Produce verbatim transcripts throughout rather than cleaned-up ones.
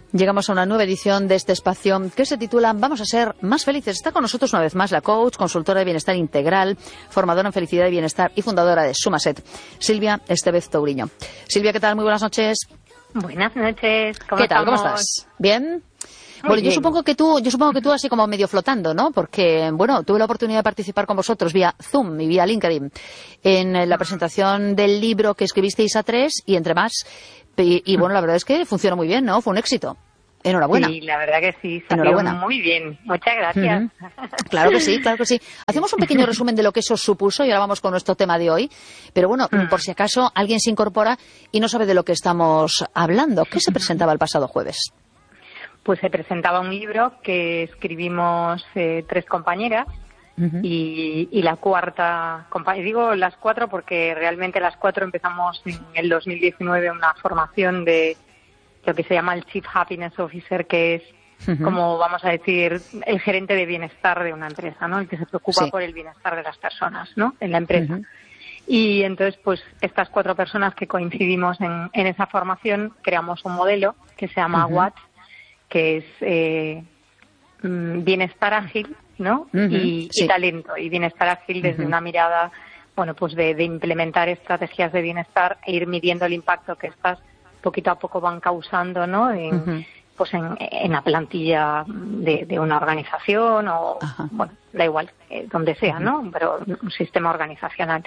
Llegamos a una nueva edición de este espacio que se titula Vamos a ser más felices. Está con nosotros una vez más la coach, consultora de bienestar integral, formadora en felicidad y bienestar y fundadora de Sumaset, Silvia Estevez Touriño. Silvia, ¿qué tal? Muy buenas noches. Buenas noches. ¿Cómo ¿Qué tal? estamos? ¿Cómo estás? ¿Bien? Muy bueno, bien. yo supongo que tú, yo supongo que tú así como medio flotando, ¿no? Porque, bueno, tuve la oportunidad de participar con vosotros vía Zoom y vía LinkedIn en la presentación del libro que escribisteis a tres y entre más. Y, y bueno, la verdad es que funcionó muy bien, ¿no? Fue un éxito. Enhorabuena. Sí, la verdad que sí, salió Enhorabuena. muy bien. Muchas gracias. Uh-huh. Claro que sí, claro que sí. Hacemos un pequeño resumen de lo que eso supuso y ahora vamos con nuestro tema de hoy. Pero bueno, Uh-huh. por si acaso alguien se incorpora y no sabe de lo que estamos hablando. ¿Qué se presentaba el pasado jueves? Pues se presentaba un libro que escribimos eh, tres compañeras. Uh-huh. Y, y la cuarta compañera, digo las cuatro porque realmente las cuatro empezamos en el dos mil diecinueve una formación de lo que se llama el Chief Happiness Officer, que es, uh-huh. como vamos a decir, el gerente de bienestar de una empresa, ¿no? El que se preocupa Sí. por el bienestar de las personas, ¿no? En la empresa. Uh-huh. Y Y entonces, pues, estas cuatro personas que coincidimos en, en esa formación, creamos un modelo que se llama Uh-huh. WATT, que es eh, mm, bienestar ágil, ¿no? Uh-huh. Y, Sí. y talento. Y bienestar ágil desde Uh-huh. una mirada, bueno, pues de, de implementar estrategias de bienestar e ir midiendo el impacto que estas poquito a poco van causando, ¿no? En, Uh-huh. pues en, en la plantilla de, de una organización o, Ajá. bueno, da igual, eh, donde sea, ¿no? Pero un sistema organizacional.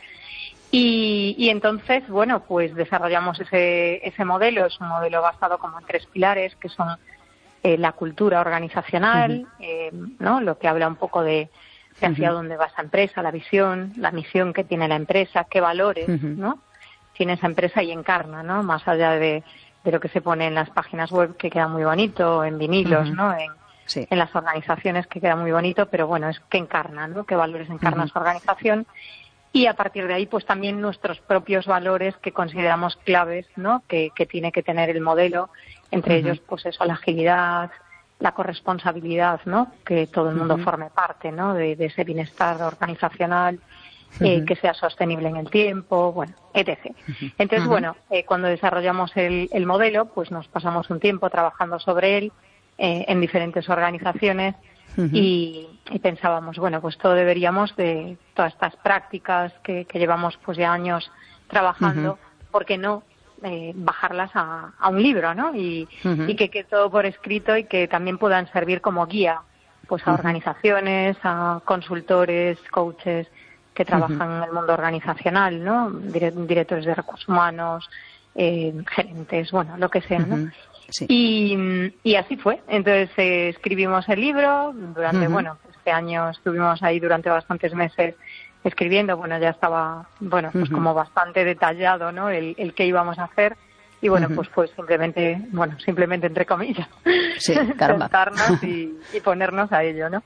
Y, y entonces, bueno, pues desarrollamos ese, ese modelo. Es un modelo basado como en tres pilares, que son eh, la cultura organizacional, Uh-huh. eh, ¿no? Lo que habla un poco de, de hacia Uh-huh. dónde va esa empresa, la visión, la misión que tiene la empresa, qué valores, Uh-huh. ¿no? Tiene esa empresa y encarna, ¿no? Más allá de, de lo que se pone en las páginas web, que queda muy bonito, en vinilos, Uh-huh. ¿no? En, Sí. en las organizaciones, que queda muy bonito, pero bueno, es que encarna, ¿no? Qué valores encarna Uh-huh. su organización. Y a partir de ahí, pues también nuestros propios valores que consideramos claves, ¿no? Que, que tiene que tener el modelo, entre Uh-huh. ellos, pues eso, la agilidad, la corresponsabilidad, ¿no? Que todo el mundo Uh-huh. forme parte, ¿no? De, de ese bienestar organizacional, eh, Uh-huh. que sea sostenible en el tiempo, bueno, etcétera. Entonces, Uh-huh. bueno, eh, cuando desarrollamos el, el modelo, pues nos pasamos un tiempo trabajando sobre él eh, en diferentes organizaciones. Uh-huh. Y, y pensábamos, bueno, pues todo deberíamos de todas estas prácticas que, que llevamos pues ya años trabajando, Uh-huh. ¿por qué no eh, bajarlas a, a un libro, ¿no? Y, Uh-huh. y que quede todo por escrito y que también puedan servir como guía pues a Uh-huh. organizaciones, a consultores, coaches que trabajan Uh-huh. en el mundo organizacional, ¿no? Dire- directores de recursos humanos, eh, gerentes, bueno, lo que sea, ¿no? Uh-huh. Sí. Y, y así fue. Entonces eh, escribimos el libro durante, Uh-huh. bueno, este año estuvimos ahí durante bastantes meses escribiendo. Bueno, ya estaba, bueno, pues Uh-huh. como bastante detallado, ¿no? El, el qué íbamos a hacer. Y bueno, Uh-huh. pues pues simplemente, bueno, simplemente entre comillas, Sí, caramba. sentarnos y, y ponernos a ello, ¿no?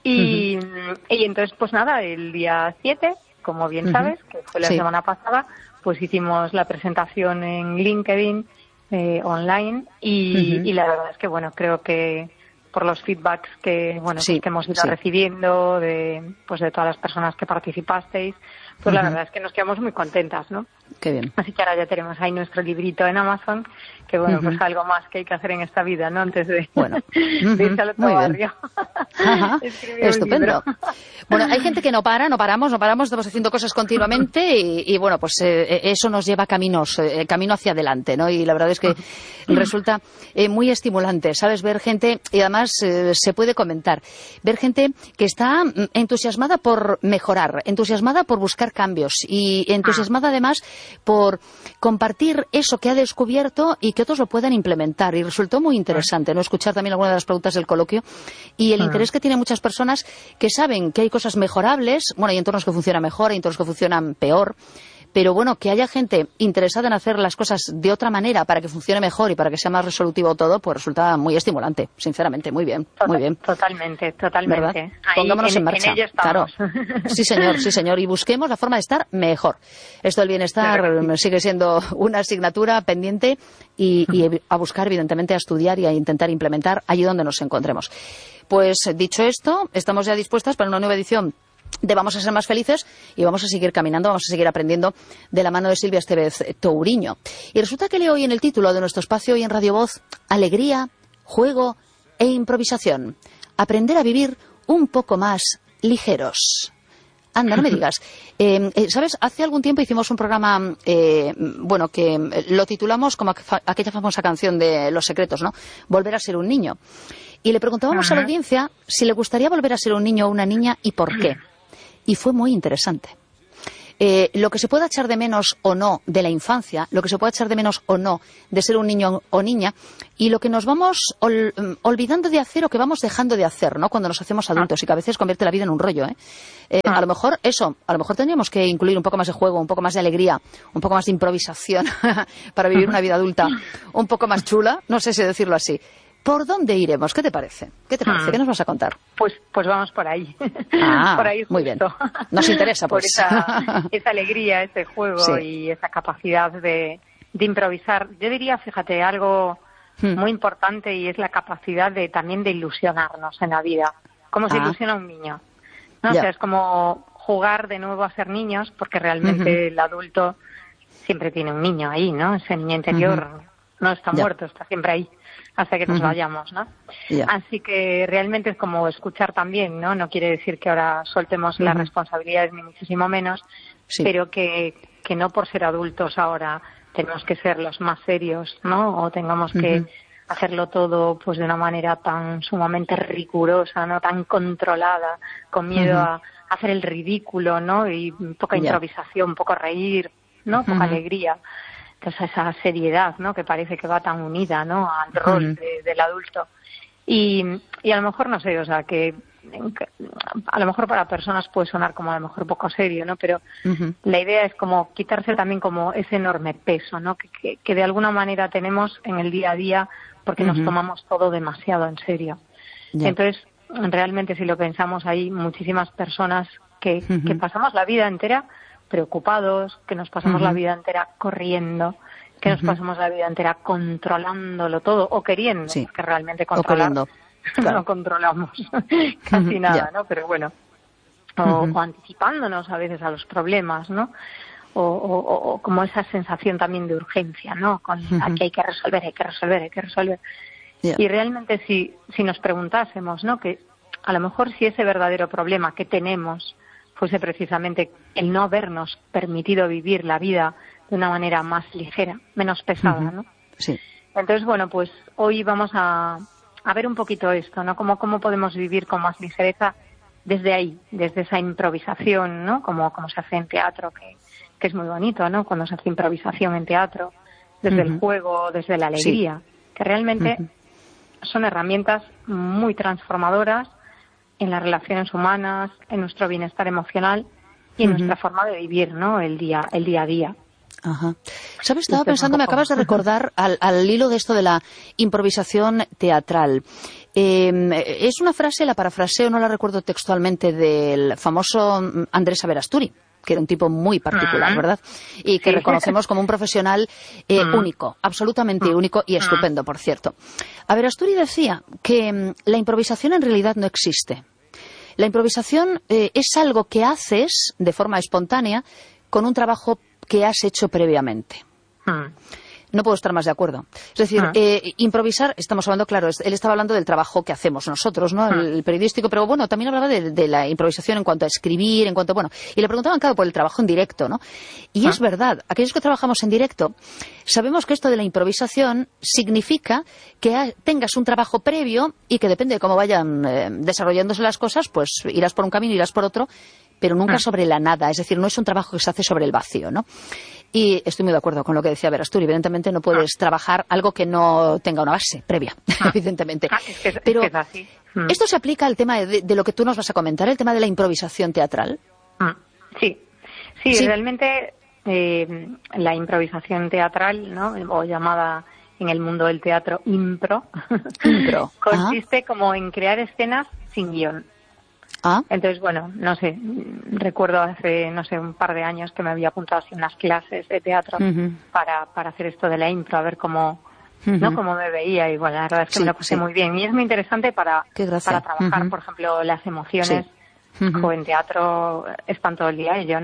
Y, uh-huh. y entonces, pues nada, el día siete, como bien Uh-huh. sabes, que fue la Sí. semana pasada, pues hicimos la presentación en LinkedIn, eh, online, y, Uh-huh. y la verdad es que, bueno, creo que por los feedbacks que, bueno, Sí, pues que hemos ido sí. recibiendo de, pues de todas las personas que participasteis, pues la Uh-huh. verdad es que nos quedamos muy contentas, ¿no? Qué bien. Así que ahora ya tenemos ahí nuestro librito en Amazon, que bueno, Uh-huh. pues algo más que hay que hacer en esta vida, ¿no? Antes de, Bueno. de irse al otro Muy bien. barrio. Ajá. Escribir un Estupendo. libro. Bueno, hay gente que no para, no paramos, no paramos, estamos haciendo cosas continuamente y, y bueno, pues eh, eso nos lleva caminos, eh, camino hacia adelante, ¿no? Y la verdad es que resulta eh, muy estimulante, ¿sabes? Ver gente, y además eh, se puede comentar, ver gente que está mm, entusiasmada por mejorar, entusiasmada por buscar cambios y entusiasmada además por compartir eso que ha descubierto y que otros lo puedan implementar. Y resultó muy interesante, ¿no? Escuchar también algunas de las preguntas del coloquio y el interés que tienen muchas personas que saben que hay cosas mejorables. Bueno, hay entornos que funcionan mejor, hay entornos que funcionan peor. Pero bueno, que haya gente interesada en hacer las cosas de otra manera para que funcione mejor y para que sea más resolutivo todo, pues resulta muy estimulante, sinceramente. Muy bien, muy bien. Totalmente, totalmente. ¿Verdad? Ahí, Pongámonos en, en, marcha. en ello Claro. estamos. Sí, señor, sí, señor. Y busquemos la forma de estar mejor. Esto del bienestar Claro. sigue siendo una asignatura pendiente y, y a buscar, evidentemente, a estudiar y a intentar implementar allí donde nos encontremos. Pues dicho esto, estamos ya dispuestas para una nueva edición de Vamos a ser más felices y vamos a seguir caminando, vamos a seguir aprendiendo de la mano de Silvia Estevez Touriño. Y resulta que leo hoy en el título de nuestro espacio hoy en Radio Voz, alegría, juego e improvisación. Aprender a vivir un poco más ligeros. Anda, no me digas. Eh, eh, ¿Sabes? Hace algún tiempo hicimos un programa, eh, bueno, que lo titulamos como aquella famosa canción de Los Secretos, ¿no? Volver a ser un niño. Y le preguntábamos uh-huh. a la audiencia si le gustaría volver a ser un niño o una niña y por qué. Y fue muy interesante. Eh, lo que se pueda echar de menos o no de la infancia, lo que se pueda echar de menos o no de ser un niño o niña, y lo que nos vamos ol, olvidando de hacer o que vamos dejando de hacer, ¿no? Cuando nos hacemos adultos, y que a veces convierte la vida en un rollo, ¿eh? Eh, a lo mejor eso, a lo mejor tendríamos que incluir un poco más de juego, un poco más de alegría, un poco más de improvisación para vivir una vida adulta un poco más chula, no sé si decirlo así. ¿Por dónde iremos? ¿Qué te parece? ¿Qué te parece? ¿Qué nos vas a contar? Pues, pues vamos por ahí. Ah, por ahí muy bien. Nos interesa, pues. Por esa, esa alegría, ese juego sí. y esa capacidad de, de improvisar. Yo diría, fíjate, algo hmm. muy importante y es la capacidad de también de ilusionarnos en la vida. ¿Cómo se ah. ilusiona un niño? ¿No? O sea, es como jugar de nuevo a ser niños, porque realmente uh-huh. el adulto siempre tiene un niño ahí, ¿no? Ese niño interior uh-huh. no está yeah. muerto, está siempre ahí. Hasta que nos uh-huh. vayamos, ¿no? Yeah. Así que realmente es como escuchar también, ¿no? No quiere decir que ahora soltemos uh-huh. las responsabilidades ni muchísimo menos, sí. pero que, que no por ser adultos ahora tenemos que ser los más serios, ¿no? O tengamos uh-huh. que hacerlo todo pues de una manera tan sumamente rigurosa, ¿no? Tan controlada, con miedo uh-huh. a hacer el ridículo, ¿no? Y poca yeah. improvisación, poco reír, ¿no? Poca uh-huh. alegría. Entonces esa seriedad, ¿no? Que parece que va tan unida, ¿no? Al rol uh-huh. de, del adulto. Y, y a lo mejor, no sé, o sea, que, que a lo mejor para personas puede sonar como a lo mejor poco serio, ¿no? Pero uh-huh. la idea es como quitarse también como ese enorme peso, ¿no? Que, que, que de alguna manera tenemos en el día a día porque uh-huh. nos tomamos todo demasiado en serio. Yeah. Entonces, realmente si lo pensamos, hay muchísimas personas que, uh-huh. que pasamos la vida entera preocupados, que nos pasamos uh-huh. la vida entera corriendo, que nos uh-huh. pasamos la vida entera controlándolo todo, o queriendo, sí. que realmente controlar claro. no controlamos casi uh-huh. nada, yeah. ¿no? Pero bueno, o, uh-huh. o anticipándonos a veces a los problemas, ¿no? O, o, o como esa sensación también de urgencia, ¿no? Con uh-huh. aquí hay que resolver, hay que resolver, hay que resolver. Yeah. Y realmente si, si nos preguntásemos, ¿no? Que a lo mejor si ese verdadero problema que tenemos fuese precisamente el no habernos permitido vivir la vida de una manera más ligera, menos pesada, ¿no? Sí. Entonces, bueno, pues hoy vamos a, a ver un poquito esto, ¿no? Cómo, cómo podemos vivir con más ligereza desde ahí, desde esa improvisación, ¿no? Como, como se hace en teatro, que, que es muy bonito, ¿no? Cuando se hace improvisación en teatro, desde uh-huh. el juego, desde la alegría, sí. que realmente uh-huh. son herramientas muy transformadoras en las relaciones humanas, en nuestro bienestar emocional y en uh-huh. nuestra forma de vivir, ¿no? El día, el día a día. Ajá. ¿Sabes? Estaba pensando, me acabas de recordar al, al hilo de esto de la improvisación teatral. Eh, es una frase, la parafraseo, no la recuerdo textualmente, del famoso Andrés Averasturi, que era un tipo muy particular, ¿verdad? Y que sí. reconocemos como un profesional eh, uh-huh. único, absolutamente uh-huh. único y estupendo, por cierto. Averasturi decía que um, la improvisación en realidad no existe. La improvisación eh, es algo que haces de forma espontánea con un trabajo que has hecho previamente. Uh-huh. No puedo estar más de acuerdo. Es decir, uh-huh. eh, improvisar, estamos hablando, claro, él estaba hablando del trabajo que hacemos nosotros, ¿no? Uh-huh. El periodístico, pero bueno, también hablaba de, de la improvisación en cuanto a escribir, en cuanto, bueno, y le preguntaban, claro, por el trabajo en directo, ¿no? Y uh-huh. es verdad, aquellos que trabajamos en directo, sabemos que esto de la improvisación significa que ha, tengas un trabajo previo y que depende de cómo vayan eh, desarrollándose las cosas, pues irás por un camino, irás por otro, pero nunca uh-huh. sobre la nada, es decir, no es un trabajo que se hace sobre el vacío, ¿no? Y estoy muy de acuerdo con lo que decía Averasturi. Evidentemente no puedes ah. trabajar algo que no tenga una base previa, ah. evidentemente. Ah, es que, Pero es que es así. Mm. ¿esto se aplica al tema de, de lo que tú nos vas a comentar, el tema de la improvisación teatral? Mm. Sí. sí, sí, realmente eh, la improvisación teatral, ¿no? O llamada en el mundo del teatro impro, impro. consiste como en crear escenas sin guión. ¿Ah? Entonces, bueno, no sé, recuerdo hace, no sé, un par de años que me había apuntado así unas clases de teatro uh-huh. para, para hacer esto de la impro, a ver cómo, uh-huh. ¿no? cómo me veía. Y bueno, la verdad es que sí, me lo pasé sí. muy bien. Y es muy interesante para, para trabajar, uh-huh. por ejemplo, las emociones. Sí. Uh-huh. O en teatro están todo el día ello, ¿no?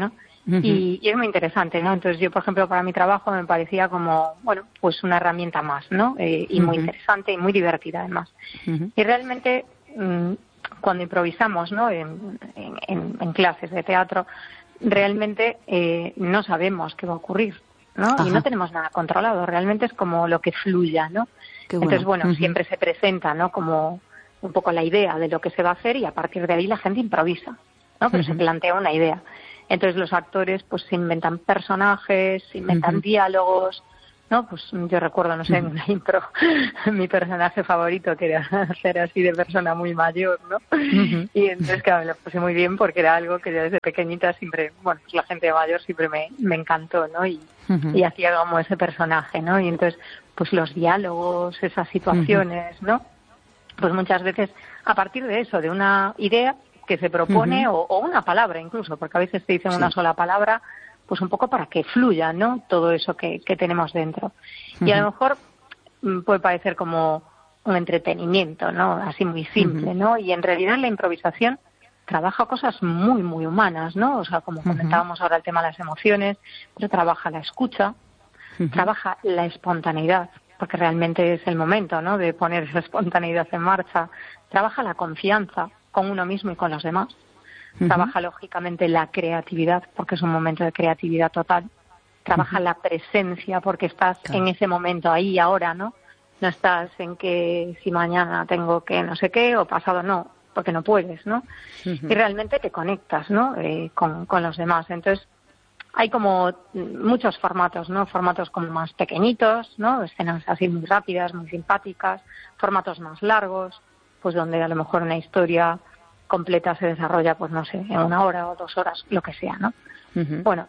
Uh-huh. Y, y es muy interesante, ¿no? Entonces yo, por ejemplo, para mi trabajo me parecía como, bueno, pues una herramienta más, ¿no? Eh, y uh-huh. muy interesante y muy divertida además. Uh-huh. Y realmente mmm, cuando improvisamos, ¿no? En, en, en clases de teatro, realmente eh, no sabemos qué va a ocurrir, ¿no? Ajá. Y no tenemos nada controlado, realmente es como lo que fluya, ¿no? Qué bueno. Entonces, bueno, uh-huh. siempre se presenta, ¿no? Como un poco la idea de lo que se va a hacer y a partir de ahí la gente improvisa, ¿no? Pero uh-huh. se plantea una idea. Entonces los actores pues se inventan personajes, se inventan uh-huh. diálogos, ¿no? Pues yo recuerdo, no sé, en una intro, mi personaje favorito que era ser así de persona muy mayor, ¿no? Uh-huh. Y entonces, claro, me lo puse muy bien porque era algo que yo desde pequeñita siempre, bueno, pues la gente mayor siempre me, me encantó, ¿no? Y, uh-huh. y hacía como ese personaje, ¿no? Y entonces, pues los diálogos, esas situaciones, uh-huh. ¿no? Pues muchas veces, a partir de eso, de una idea que se propone, uh-huh. o, o una palabra incluso, porque a veces te dicen sí. una sola palabra, pues un poco para que fluya, ¿no? Todo eso que, que tenemos dentro. Uh-huh. Y a lo mejor puede parecer como un entretenimiento, ¿no? Así muy simple, uh-huh. ¿no? Y en realidad la improvisación trabaja cosas muy, muy humanas, ¿no? O sea, como uh-huh. comentábamos ahora el tema de las emociones, pero trabaja la escucha, uh-huh. trabaja la espontaneidad, porque realmente es el momento, ¿no? De poner esa espontaneidad en marcha. Trabaja la confianza con uno mismo y con los demás. Uh-huh. Trabaja, lógicamente, la creatividad, porque es un momento de creatividad total. Trabaja uh-huh. la presencia, porque estás claro. en ese momento, ahí y ahora, ¿no? No estás en que si mañana tengo que no sé qué, o pasado no, porque no puedes, ¿no? Uh-huh. Y realmente te conectas, ¿no? Eh, con, con los demás. Entonces, hay como muchos formatos, ¿no? Formatos como más pequeñitos, ¿no? Escenas así muy rápidas, muy simpáticas. Formatos más largos, pues donde a lo mejor una historia completa se desarrolla, pues no sé, en una hora o dos horas, lo que sea, ¿no? Uh-huh. Bueno,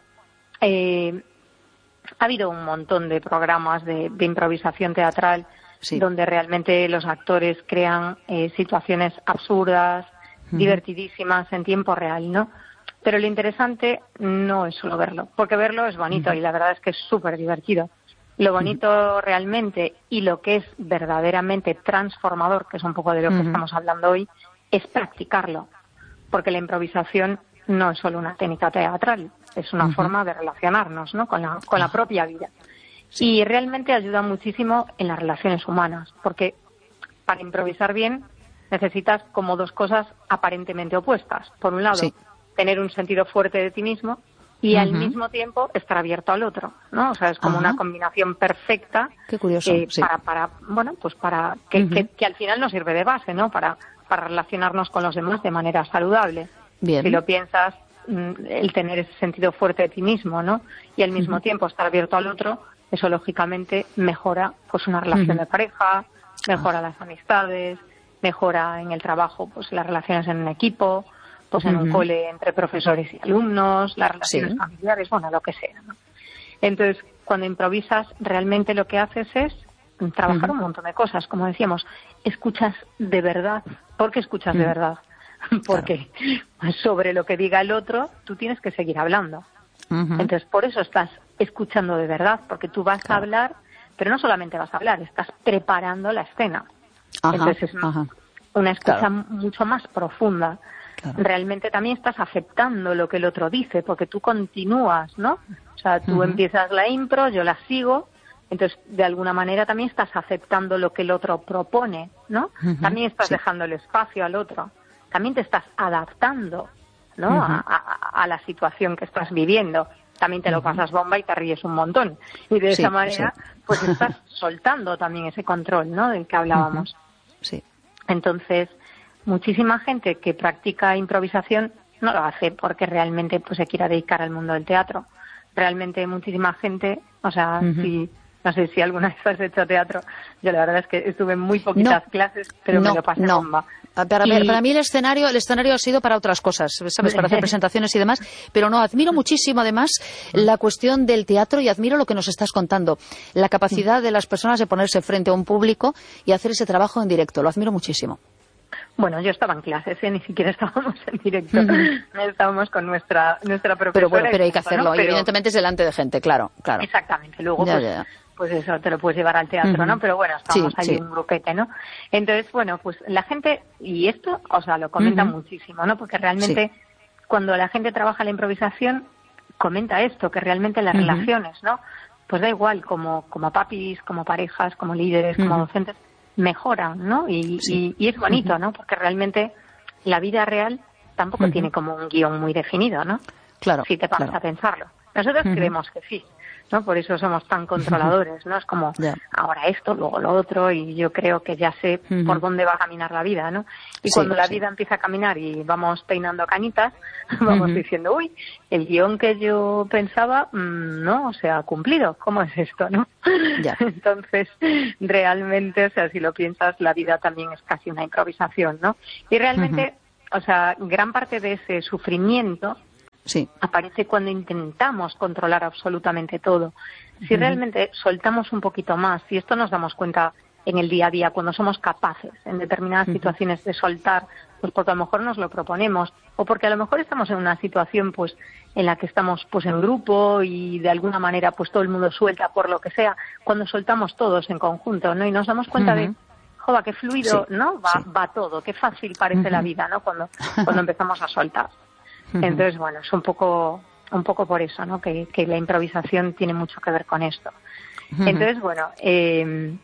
eh, ha habido un montón de programas de, de improvisación teatral sí. donde realmente los actores crean eh, situaciones absurdas, uh-huh. divertidísimas en tiempo real, ¿no? Pero lo interesante no es solo verlo, porque verlo es bonito uh-huh. y la verdad es que es súper divertido. Lo bonito uh-huh. realmente y lo que es verdaderamente transformador, que es un poco de lo que uh-huh. estamos hablando hoy, es practicarlo, porque la improvisación no es solo una técnica teatral, es una uh-huh. forma de relacionarnos, ¿no? con la, con la propia vida. Sí. Y realmente ayuda muchísimo en las relaciones humanas, porque para improvisar bien necesitas como dos cosas aparentemente opuestas. Por un lado, sí. tener un sentido fuerte de ti mismo y uh-huh. al mismo tiempo estar abierto al otro, ¿no? O sea, es como uh-huh. una combinación perfecta. Qué curioso, eh, sí. para, para, bueno, pues para que, uh-huh. que, que al final nos sirve de base, ¿no? Para, para relacionarnos con los demás de manera saludable. Bien. Si lo piensas, el tener ese sentido fuerte de ti mismo, ¿no? Y al mismo uh-huh. tiempo estar abierto al otro, eso lógicamente mejora pues una relación uh-huh. de pareja, mejora uh-huh. las amistades, mejora en el trabajo pues las relaciones en un equipo, pues en uh-huh. un cole entre profesores y alumnos, las relaciones sí. familiares, bueno, lo que sea, ¿no? Entonces, cuando improvisas, realmente lo que haces es trabajar uh-huh. un montón de cosas, como decíamos, escuchas de verdad. ¿Por qué escuchas uh-huh. de verdad? Porque claro. sobre lo que diga el otro, tú tienes que seguir hablando. Uh-huh. Entonces, por eso estás escuchando de verdad, porque tú vas claro. a hablar, pero no solamente vas a hablar, estás preparando la escena. Ajá, Entonces, es ajá. una escucha claro. mucho más profunda. Claro. Realmente también estás aceptando lo que el otro dice, porque tú continúas, ¿no? O sea, tú uh-huh. empiezas la impro, yo la sigo, entonces de alguna manera también estás aceptando lo que el otro propone, ¿no? Uh-huh. También estás sí. dejando el espacio al otro, también te estás adaptando, ¿no? Uh-huh. a, a, a la situación que estás viviendo. También te lo pasas bomba y te ríes un montón. Y de sí, esa manera, sí. pues estás soltando también ese control, ¿no? Del que hablábamos. Uh-huh. Sí. Entonces, muchísima gente que practica improvisación no lo hace porque realmente pues se quiera dedicar al mundo del teatro. Realmente muchísima gente, o sea, uh-huh. si no sé si alguna vez has hecho teatro, yo la verdad es que estuve en muy poquitas no, clases, pero no, me lo pasé no. bomba. Para, y... para mí el escenario el escenario ha sido para otras cosas, ¿sabes? Para hacer presentaciones y demás, pero no, admiro muchísimo además la cuestión del teatro y admiro lo que nos estás contando, la capacidad de las personas de ponerse frente a un público y hacer ese trabajo en directo, lo admiro muchísimo. Bueno, yo estaba en clases, ¿eh? Ni siquiera estábamos en directo, uh-huh. estábamos con nuestra nuestra profesora. Pero bueno, pero hay que hacerlo, ¿no? Pero... y evidentemente es delante de gente, claro, claro. Exactamente, luego ya, pues, ya. pues eso te lo puedes llevar al teatro, uh-huh. ¿no? Pero bueno, estábamos sí, ahí sí. un grupete, ¿no? Entonces, bueno, pues la gente, y esto, o sea, lo comentan uh-huh. muchísimo, ¿no? Porque realmente sí. cuando la gente trabaja la improvisación, comenta esto, que realmente las uh-huh. relaciones, ¿no? Pues da igual, como, como papis, como parejas, como líderes, uh-huh. como docentes, mejoran, ¿no? Y, sí. y, y es bonito, uh-huh. ¿no? Porque realmente la vida real tampoco uh-huh. tiene como un guión muy definido, ¿no? Claro. Si te paras claro. a pensarlo. Nosotros uh-huh. creemos que sí, ¿no? Por eso somos tan controladores, ¿no? Es como, yeah. ahora esto, luego lo otro, y yo creo que ya sé uh-huh. por dónde va a caminar la vida, ¿no? Y sí, cuando la sí. vida empieza a caminar y vamos peinando cañitas, vamos uh-huh. diciendo, uy, el guión que yo pensaba mmm, no se ha cumplido, ¿cómo es esto, no? Yeah. Entonces, realmente, o sea, si lo piensas, la vida también es casi una improvisación, ¿no? Y realmente, uh-huh. o sea, gran parte de ese sufrimiento sí. aparece cuando intentamos controlar absolutamente todo. Si uh-huh. realmente soltamos un poquito más, y esto nos damos cuenta en el día a día, cuando somos capaces en determinadas uh-huh. situaciones de soltar, pues porque a lo mejor nos lo proponemos, o porque a lo mejor estamos en una situación pues en la que estamos pues en grupo y de alguna manera pues todo el mundo suelta por lo que sea, cuando soltamos todos en conjunto, ¿no? Y nos damos cuenta uh-huh. de, joder, qué fluido, sí. ¿no? Va, sí. va todo, qué fácil parece uh-huh. la vida, ¿no? Cuando, cuando empezamos a soltar. Uh-huh. Entonces, bueno, es un poco, un poco por eso, ¿no? Que, que la improvisación tiene mucho que ver con esto. Uh-huh. Entonces, bueno, eh,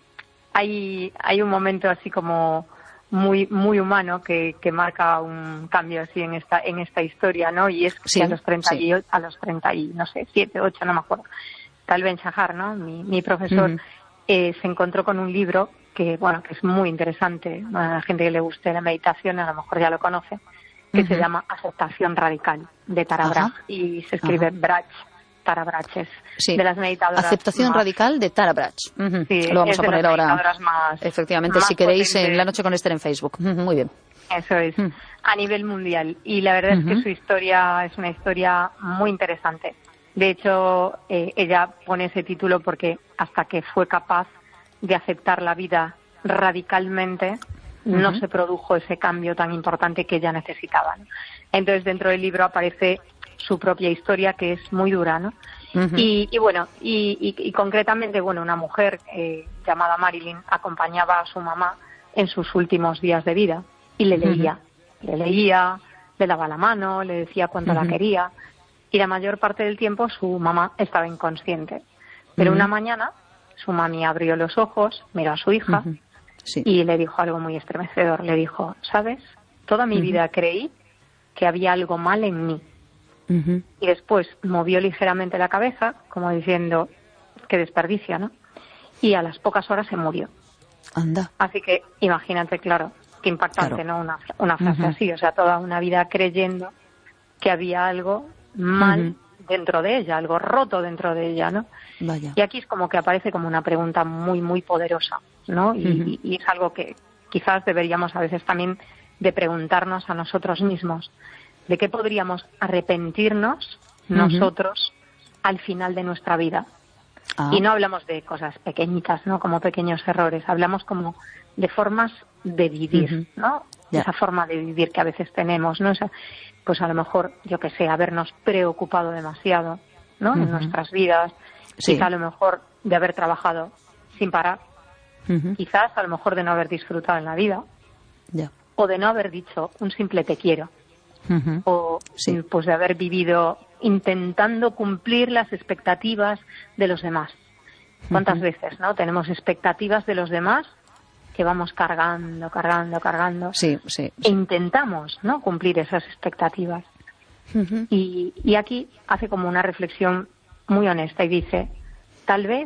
hay, hay un momento así como muy, muy humano que, que marca un cambio así en esta, en esta historia, ¿no? Y es que sí, a los treinta sí. y, a los treinta y, no sé, siete, ocho, no me acuerdo. Tal Ben Shahar, ¿no? Mi, mi profesor uh-huh. eh, se encontró con un libro que, bueno, que es muy interesante. A la gente que le guste la meditación, a lo mejor ya lo conoce, que uh-huh. se llama Aceptación Radical, de Tara Brach, y se escribe uh-huh. Brach, Tara Brach, es sí. de las meditadoras. Aceptación más... Radical de Tara Brach. Uh-huh. Sí, lo vamos es a poner ahora. Más, efectivamente, más si queréis, potente. en La Noche con Esther en Facebook. Uh-huh. Muy bien. Eso es, uh-huh. a nivel mundial. Y la verdad uh-huh. es que su historia es una historia muy interesante. De hecho, eh, ella pone ese título porque hasta que fue capaz de aceptar la vida radicalmente, Uh-huh. no se produjo ese cambio tan importante que ella necesitaba, ¿no? Entonces, dentro del libro aparece su propia historia, que es muy dura, ¿no? Uh-huh. Y, y bueno, y, y, y concretamente, bueno, una mujer eh, llamada Marilyn acompañaba a su mamá en sus últimos días de vida y le leía, uh-huh. le leía, le daba la mano, le decía cuánto uh-huh. la quería, y la mayor parte del tiempo su mamá estaba inconsciente. Pero uh-huh. una mañana su mami abrió los ojos, miró a su hija, uh-huh. Sí. y le dijo algo muy estremecedor. Le dijo, ¿sabes? Toda mi uh-huh. vida creí que había algo mal en mí. Uh-huh. Y después movió ligeramente la cabeza, como diciendo, qué desperdicio, ¿no? Y a las pocas horas se murió. Anda. Así que imagínate, claro, qué impactante, claro. ¿no? Una, una frase uh-huh. así, o sea, toda una vida creyendo que había algo mal uh-huh. dentro de ella, algo roto dentro de ella, ¿no? Vaya. Y aquí es como que aparece como una pregunta muy, muy poderosa, ¿no? Y, uh-huh. y es algo que quizás deberíamos a veces también de preguntarnos a nosotros mismos. ¿De qué podríamos arrepentirnos uh-huh. nosotros al final de nuestra vida? Ah. Y no hablamos de cosas pequeñitas, ¿no? Como pequeños errores. Hablamos como de formas de vivir, uh-huh. ¿no? Yeah. Esa forma de vivir que a veces tenemos, ¿no? O sea, pues a lo mejor, yo que sé, habernos preocupado demasiado, ¿no? Uh-huh. En nuestras vidas. Sí. Quizá a lo mejor de haber trabajado sin parar, uh-huh. quizás a lo mejor de no haber disfrutado en la vida, yeah. o de no haber dicho un simple te quiero, uh-huh. o sí. pues de haber vivido intentando cumplir las expectativas de los demás. ¿Cuántas uh-huh. veces, no? Tenemos expectativas de los demás que vamos cargando, cargando, cargando, sí, sí, e sí. intentamos, ¿no? Cumplir esas expectativas. Uh-huh. Y, y aquí hace como una reflexión muy honesta y dice, tal vez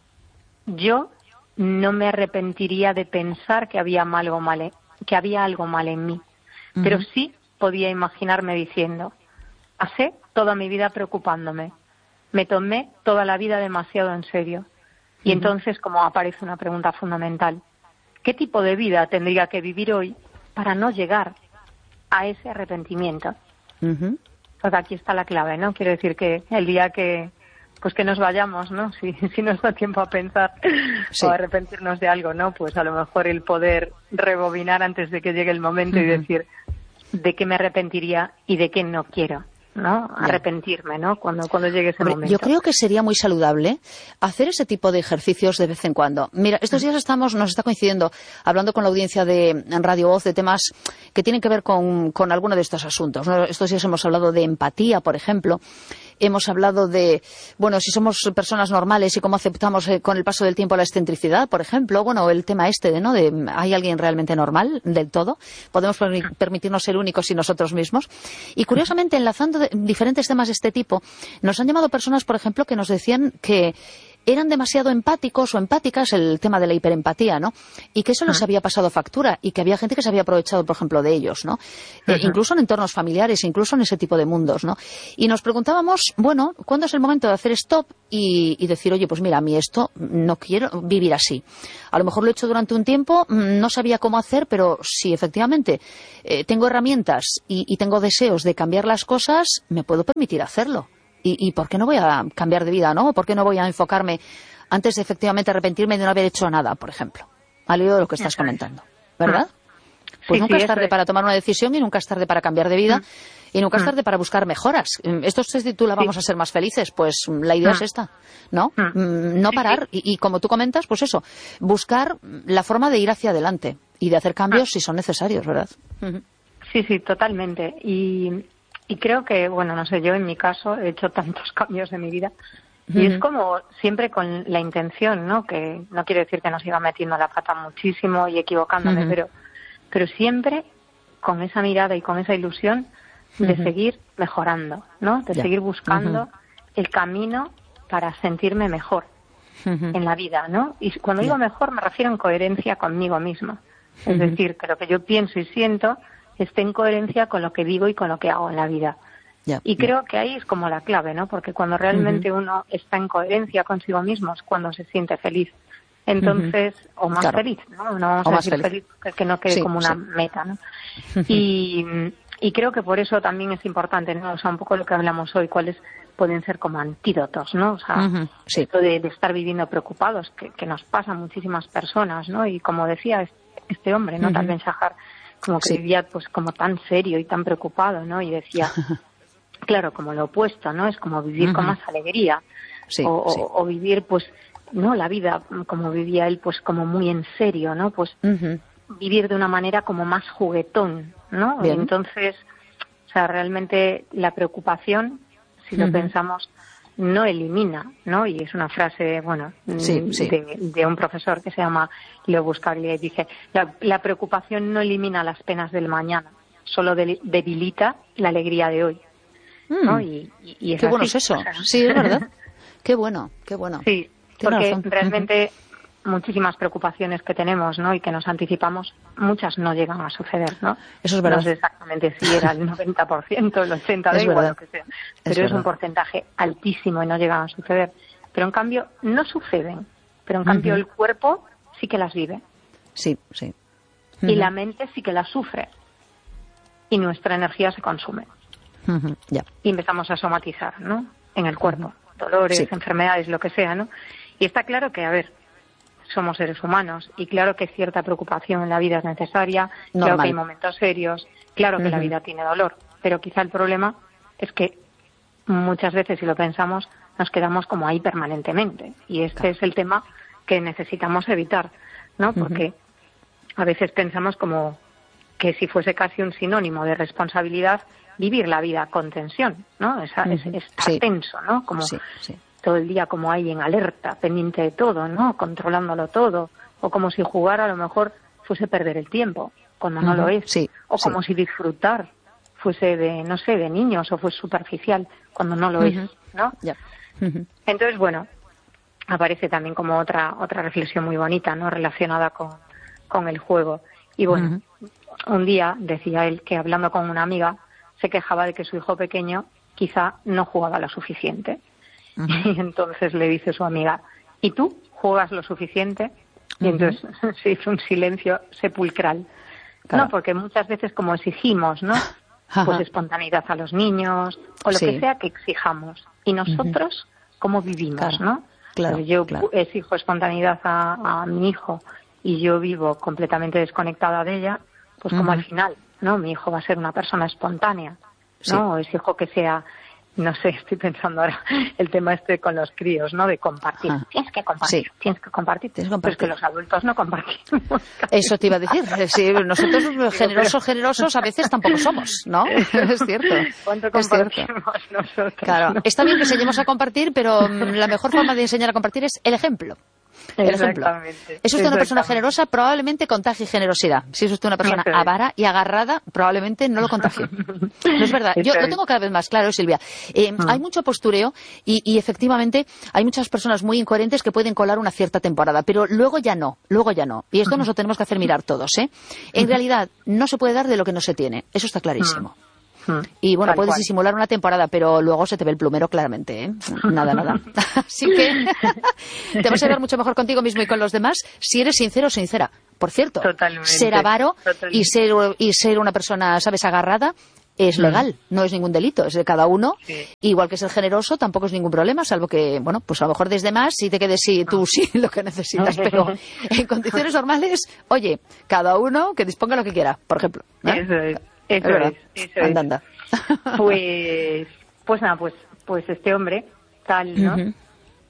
yo no me arrepentiría de pensar que había algo mal, que había algo mal en mí, uh-huh. pero sí podía imaginarme diciendo, pasé toda mi vida preocupándome, me tomé toda la vida demasiado en serio. Y uh-huh. entonces, como aparece una pregunta fundamental, ¿qué tipo de vida tendría que vivir hoy para no llegar a ese arrepentimiento? Uh-huh. Pues aquí está la clave, ¿no? Quiero decir que el día que pues que nos vayamos, ¿no? Si, si nos da tiempo a pensar sí. o a arrepentirnos de algo, ¿no? Pues a lo mejor el poder rebobinar antes de que llegue el momento uh-huh. y decir de qué me arrepentiría y de qué no quiero, ¿no? Arrepentirme, ¿no? Cuando, cuando llegue ese Hombre, momento. Yo creo que sería muy saludable hacer ese tipo de ejercicios de vez en cuando. Mira, estos días estamos, nos está coincidiendo, hablando con la audiencia de Radio Voz de temas que tienen que ver con, con alguno de estos asuntos, ¿no? Estos días hemos hablado de empatía, por ejemplo. hemos hablado de, bueno, si somos personas normales y cómo aceptamos eh, con el paso del tiempo la excentricidad, por ejemplo, bueno, el tema este de, ¿no?, de ¿hay alguien realmente normal del todo? Podemos permitirnos ser únicos y nosotros mismos. Y curiosamente, enlazando de, diferentes temas de este tipo, nos han llamado personas, por ejemplo, que nos decían que eran demasiado empáticos o empáticas, el tema de la hiperempatía, ¿no? Y que eso les había pasado factura y que había gente que se había aprovechado, por ejemplo, de ellos, ¿no? Eh, incluso en entornos familiares, incluso en ese tipo de mundos, ¿no? Y nos preguntábamos, bueno, ¿cuándo es el momento de hacer stop y, y decir, oye, pues mira, a mí esto no quiero vivir así? A lo mejor lo he hecho durante un tiempo, no sabía cómo hacer, pero si efectivamente eh, tengo herramientas y, y tengo deseos de cambiar las cosas, me puedo permitir hacerlo. ¿Y, ¿Y por qué no voy a cambiar de vida, no? ¿Por qué no voy a enfocarme antes de efectivamente arrepentirme de no haber hecho nada, por ejemplo? Al hilo de lo que estás comentando, ¿verdad? Pues sí, nunca sí, es tarde es. para tomar una decisión y nunca es tarde para cambiar de vida mm. y nunca mm. es tarde para buscar mejoras. Esto se titula Vamos sí. a ser más felices. Pues la idea mm. es esta, ¿no? Mm. No parar sí, sí. Y, y como tú comentas, pues eso, buscar la forma de ir hacia adelante y de hacer cambios mm. si son necesarios, ¿verdad? Mm-hmm. Sí, sí, totalmente. Y... Y creo que, bueno, no sé, yo en mi caso he hecho tantos cambios en mi vida y uh-huh. es como siempre con la intención, ¿no? Que no quiere decir que nos iba metiendo la pata muchísimo y equivocándome, uh-huh. pero pero siempre con esa mirada y con esa ilusión de uh-huh. seguir mejorando, ¿no? De yeah. seguir buscando uh-huh. el camino para sentirme mejor uh-huh. en la vida, ¿no? Y cuando yeah. digo mejor me refiero en coherencia conmigo misma. Es uh-huh. decir, que lo que yo pienso y siento esté en coherencia con lo que digo y con lo que hago en la vida. Yeah, y creo yeah. que ahí es como la clave, ¿no? Porque cuando realmente uh-huh. uno está en coherencia consigo mismo es cuando se siente feliz. Entonces, uh-huh. o más claro. feliz, ¿no? No vamos o a decir feliz, feliz que no quede sí, como una sí. meta, ¿no? Uh-huh. Y, y creo que por eso también es importante, ¿no? O sea, un poco lo que hablamos hoy, cuáles pueden ser como antídotos, ¿no? O sea, uh-huh. sí. esto de, de estar viviendo preocupados, que, que nos pasa a muchísimas personas, ¿no? Y como decía este hombre, ¿no? Uh-huh. Tal vez Shahar, como que sí. vivía pues como tan serio y tan preocupado, ¿no? Y decía, claro, como lo opuesto, ¿no? Es como vivir uh-huh. con más alegría sí, o, sí. o, o vivir pues, no, la vida como vivía él pues como muy en serio, ¿no? Pues uh-huh. vivir de una manera como más juguetón, ¿no? Bien. Entonces, o sea, realmente la preocupación, si uh-huh. lo pensamos, no elimina, ¿no? Y es una frase, bueno, sí, sí. De, de un profesor que se llama Leo Buscaglia y dice, la, la preocupación no elimina las penas del mañana, solo de, debilita la alegría de hoy, mm. ¿no? Y, y, y es qué así, bueno es eso, o sea, sí, es verdad. Qué bueno, qué bueno. Sí, Tiene porque razón. realmente muchísimas preocupaciones que tenemos, ¿no? Y que nos anticipamos, muchas no llegan a suceder, ¿no? Eso es verdad. No sé exactamente si era el noventa por ciento, el ochenta por ciento, da igual lo que sea. Pero es, es un porcentaje altísimo y no llegan a suceder. Pero en cambio, no suceden. Pero en cambio, uh-huh. el cuerpo sí que las vive. Sí, sí. Uh-huh. Y la mente sí que las sufre. Y nuestra energía se consume. Uh-huh. Yeah. Y empezamos a somatizar, ¿no? En el cuerpo. Uh-huh. Dolores, sí. enfermedades, lo que sea, ¿no? Y está claro que, a ver, somos seres humanos y claro que cierta preocupación en la vida es necesaria, Normal. Claro que hay momentos serios, claro que uh-huh. la vida tiene dolor, pero quizá el problema es que muchas veces, si lo pensamos, nos quedamos como ahí permanentemente y este claro. es el tema que necesitamos evitar, ¿no? Porque uh-huh. a veces pensamos como que si fuese casi un sinónimo de responsabilidad vivir la vida con tensión, ¿no? Esa, uh-huh. es, es sí. tenso, ¿no? Como sí, sí. todo el día como ahí en alerta, pendiente de todo, ¿no? Controlándolo todo. O como si jugar a lo mejor fuese perder el tiempo, cuando uh-huh. no lo es. Sí, o sí. como si disfrutar fuese de, no sé, de niños o fuese superficial, cuando no lo uh-huh. es, ¿no? Yeah. Uh-huh. Entonces, bueno, aparece también como otra otra reflexión muy bonita, ¿no? Relacionada con, con el juego. Y bueno, uh-huh. un día decía él que hablando con una amiga se quejaba de que su hijo pequeño quizá no jugaba lo suficiente. Uh-huh. Y entonces le dice su amiga, ¿y tú juegas lo suficiente? Y uh-huh. entonces se hizo un silencio sepulcral. Claro. No, porque muchas veces como exigimos, ¿no? Uh-huh. Pues espontaneidad a los niños o lo sí. que sea que exijamos. Y nosotros, uh-huh. ¿cómo vivimos, claro. no? Claro, pues yo claro. exijo espontaneidad a, a mi hijo y yo vivo completamente desconectada de ella, pues como uh-huh. al final, ¿no? Mi hijo va a ser una persona espontánea, ¿no? Sí. O exijo que sea no sé, estoy pensando ahora el tema este con los críos, ¿no? De compartir. Ah, tienes que compartir, sí. tienes que compartir. Tienes que compartir. Pues que los adultos no compartimos. Eso te iba a decir. Sí, nosotros generosos, generosos a veces tampoco somos, ¿no? Es cierto. ¿Cuánto compartimos nosotros? Claro, ¿no? Está bien que enseñemos a compartir, pero la mejor forma de enseñar a compartir es el ejemplo. El ejemplo. Es usted una persona generosa, probablemente contagie generosidad. Si es usted una persona avara y agarrada, probablemente no lo contagie. No es verdad. Yo lo tengo cada vez más claro, Silvia. Eh, mm. Hay mucho postureo y, y efectivamente hay muchas personas muy incoherentes que pueden colar una cierta temporada, pero luego ya no, luego ya no. Y esto nos lo tenemos que hacer mirar todos, ¿eh? En realidad, no se puede dar de lo que no se tiene. Eso está clarísimo. Y bueno, Tal puedes cual. disimular una temporada, pero luego se te ve el plumero claramente, ¿eh? Nada, nada. Así que te vas a ver mucho mejor contigo mismo y con los demás si eres sincero o sincera. Por cierto, Totalmente. ser avaro y ser, y ser una persona, ¿sabes?, agarrada, es legal, mm. no es ningún delito, es de cada uno. Sí. Igual que ser generoso tampoco es ningún problema, salvo que, bueno, pues a lo mejor desde más y te quedes sí, tú sí lo que necesitas, pero en condiciones normales, oye, cada uno que disponga lo que quiera, por ejemplo, ¿no? Eso es. Eso es, eso anda, anda. Pues, pues nada, pues, pues este hombre, tal, ¿no? Uh-huh.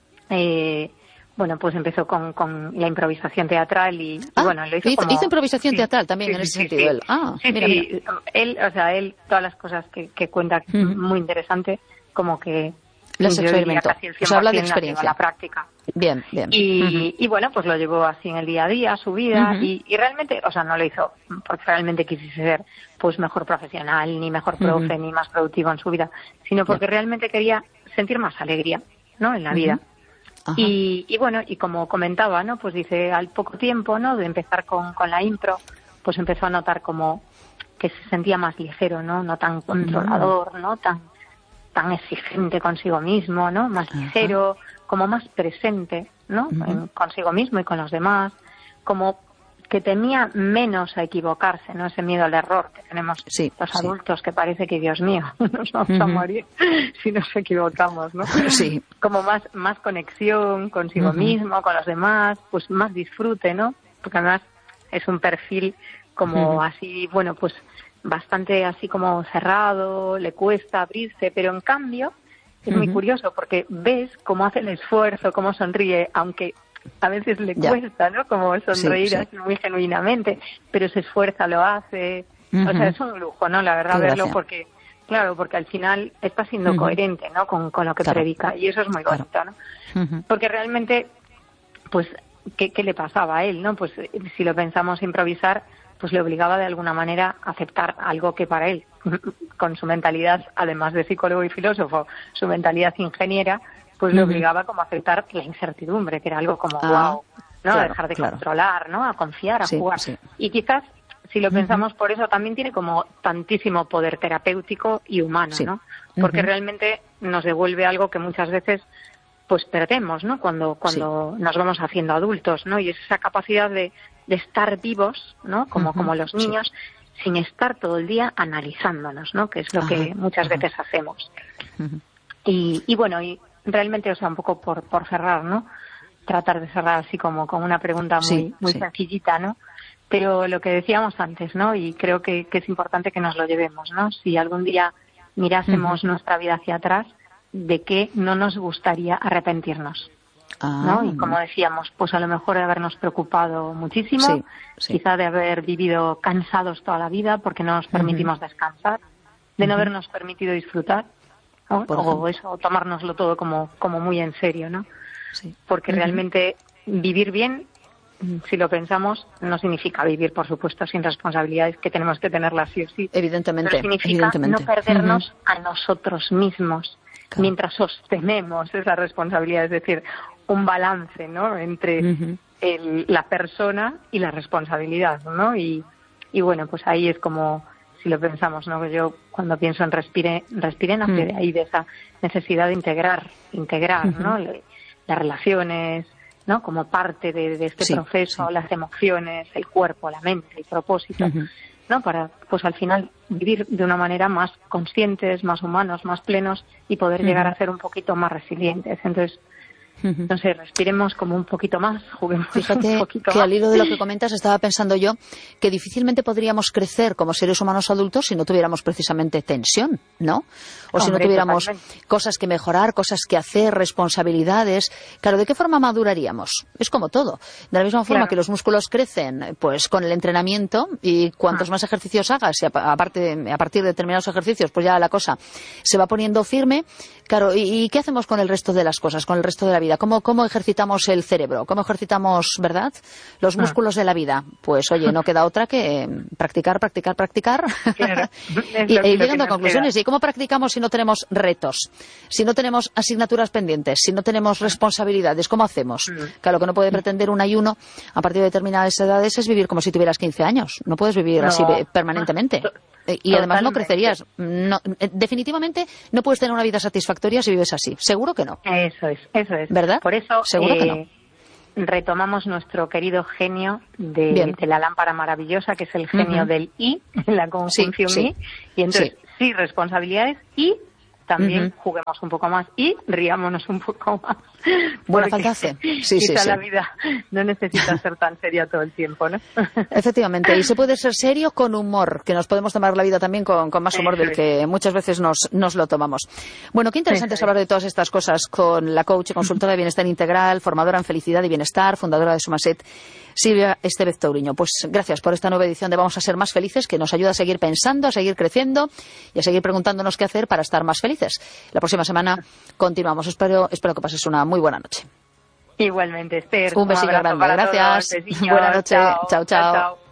Eh, bueno, pues empezó con, con la improvisación teatral y, ah, y bueno, lo hizo hizo, como... hizo improvisación sí, teatral también sí, en ese sí, sentido, sí. él. Ah, sí, mira, sí. mira. Él, o sea, él, todas las cosas que, que cuenta, uh-huh. muy interesante, como que... Las experimentó, o sea, habla de experiencia. La práctica. Bien, bien. Y, uh-huh. y bueno, pues lo llevó así en el día a día, su vida, uh-huh. y, y realmente, o sea, no lo hizo porque realmente quisiese ser pues mejor profesional, ni mejor profe, uh-huh. ni más productivo en su vida, sino porque yeah. realmente quería sentir más alegría, ¿no?, en la uh-huh. vida. Uh-huh. Y, y bueno, y como comentaba, ¿no?, pues dice, al poco tiempo, ¿no?, de empezar con, con la impro, pues empezó a notar como que se sentía más ligero, ¿no?, no tan controlador, uh-huh. no tan tan exigente consigo mismo, ¿no?, más ligero, uh-huh. como más presente, ¿no?, uh-huh. en, consigo mismo y con los demás, como que temía menos a equivocarse, ¿no?, ese miedo al error que tenemos sí, los sí. adultos, que parece que, Dios mío, nos vamos uh-huh. a morir si nos equivocamos, ¿no? Sí. Como más, más conexión consigo uh-huh. mismo, con los demás, pues más disfrute, ¿no?, porque además es un perfil como uh-huh. así, bueno, pues bastante así como cerrado, le cuesta abrirse, pero en cambio es uh-huh. muy curioso porque ves cómo hace el esfuerzo, cómo sonríe, aunque a veces le ya. cuesta, ¿no?, como sonreír sí, sí. así muy genuinamente, pero se esfuerza, lo hace, uh-huh. o sea, es un lujo, ¿no?, la verdad, Qué verlo gracia. porque, claro, porque al final está siendo uh-huh. coherente, ¿no?, con, con lo que claro. predica, y eso es muy bonito, claro. ¿no? Uh-huh. Porque realmente, pues, ¿qué, ¿qué le pasaba a él, no? Pues si lo pensamos improvisar, pues le obligaba de alguna manera a aceptar algo que para él, con su mentalidad, además de psicólogo y filósofo, su mentalidad ingeniera, pues le obligaba como a aceptar la incertidumbre, que era algo como, ah, wow, ¿no? Claro, a dejar de claro. controlar, ¿no?, a confiar, a sí, jugar. Sí. Y quizás, si lo pensamos uh-huh. por eso, también tiene como tantísimo poder terapéutico y humano, sí. ¿no? Porque uh-huh. realmente nos devuelve algo que muchas veces pues perdemos, ¿no?, cuando cuando sí. nos vamos haciendo adultos, ¿no? Y es esa capacidad de, de estar vivos, ¿no?, como, uh-huh. como los niños, sí. sin estar todo el día analizándonos, ¿no?, que es lo uh-huh. que muchas uh-huh. veces hacemos. Uh-huh. Y, y bueno, y realmente, o sea, un poco por, por cerrar, ¿no?, tratar de cerrar así como con una pregunta muy, sí, muy sí. sencillita, ¿no? Pero lo que decíamos antes, ¿no?, y creo que, que es importante que nos lo llevemos, ¿no? Si algún día mirásemos uh-huh. nuestra vida hacia atrás, de qué no nos gustaría arrepentirnos, ah, ¿no? Y como decíamos, pues a lo mejor de habernos preocupado muchísimo, sí, sí. quizá de haber vivido cansados toda la vida porque no nos permitimos uh-huh. descansar, de uh-huh. no habernos permitido disfrutar, ¿no? O eso, tomárnoslo todo como, como muy en serio, ¿no? Sí. Porque uh-huh. realmente vivir bien, si lo pensamos, no significa vivir, por supuesto, sin responsabilidades, que tenemos que tenerlas sí o sí. Evidentemente. Pero significa evidentemente. no perdernos uh-huh. a nosotros mismos, claro. mientras sostenemos esa responsabilidad, es decir, un balance, ¿no?, entre uh-huh. el, la persona y la responsabilidad, ¿no? Y, y bueno, pues ahí es como, si lo pensamos, ¿no?, que yo cuando pienso en respire, respire nace uh-huh. de ahí, de esa necesidad de integrar, integrar, uh-huh. ¿no?, Le, las relaciones, ¿no?, como parte de, de este sí, proceso, sí. las emociones, el cuerpo, la mente, el propósito, uh-huh. ¿no?, para, pues al final, vivir de una manera más conscientes, más humanos, más plenos y poder uh-huh. llegar a ser un poquito más resilientes. Entonces, no sé, respiremos como un poquito más, juguemos Fíjate un poquito que más. al hilo de lo que comentas estaba pensando yo que difícilmente podríamos crecer como seres humanos adultos si no tuviéramos precisamente tensión, ¿no? O Hombre, si no tuviéramos totalmente. cosas que mejorar, cosas que hacer, responsabilidades. Claro, ¿de qué forma maduraríamos? Es como todo. De la misma forma claro. que los músculos crecen pues con el entrenamiento y cuantos ah. más ejercicios hagas, y aparte, a partir de determinados ejercicios, pues ya la cosa se va poniendo firme. Claro, ¿y, y qué hacemos con el resto de las cosas, con el resto de la vida? ¿Cómo, cómo ejercitamos el cerebro? ¿Cómo ejercitamos, verdad, los músculos ah. de la vida? Pues, oye, no queda otra que practicar, practicar, practicar. Claro. y e ir llegando a conclusiones. Queda. ¿Y cómo practicamos si no tenemos retos? Si no tenemos asignaturas pendientes, si no tenemos responsabilidades, ¿cómo hacemos? Mm. Claro, lo que no puede pretender un ayuno a partir de determinadas edades es vivir como si tuvieras quince años. No puedes vivir no. así permanentemente. Y además Totalmente. no crecerías. No, definitivamente no puedes tener una vida satisfactoria si vives así. Seguro que no. Eso es, eso es. ¿Verdad? Por eso Seguro eh, que no. retomamos nuestro querido genio de, de la lámpara maravillosa, que es el genio uh-huh. del I, la conjunción sí, sí. I. Y entonces, sí. sí, responsabilidades y también uh-huh. juguemos un poco más y riámonos un poco más. Buena falta hace. Sí, quizá sí, la sí. vida no necesita ser tan seria todo el tiempo, ¿no? Efectivamente, y se puede ser serio con humor, que nos podemos tomar la vida también con, con más humor Eso del es. que muchas veces nos, nos lo tomamos. Bueno, qué interesante es hablar de todas estas cosas con la coach y consultora de bienestar integral, formadora en felicidad y bienestar, fundadora de Somaset, Silvia Estevez Touriño. Pues gracias por esta nueva edición de Vamos a ser más felices, que nos ayuda a seguir pensando, a seguir creciendo y a seguir preguntándonos qué hacer para estar más felices. La próxima semana continuamos. Espero, espero que pases una muy buena noche. Igualmente, Esther. Un besito grande. Gracias. Todos, Buenas noches. Chao, chao. chao, chao.